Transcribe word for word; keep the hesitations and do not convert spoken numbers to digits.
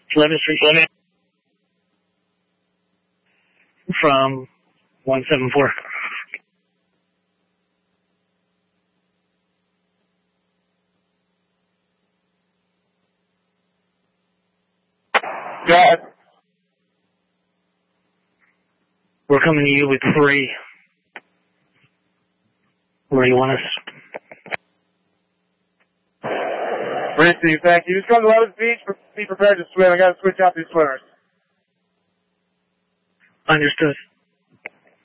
eleventh Street, eleven. From one seven four. Got it. We're coming to you with three. Where do you want us? Receive, thank you. Just come to eleventh Beach. Be prepared to swim. I gotta switch out these swimmers. Understood.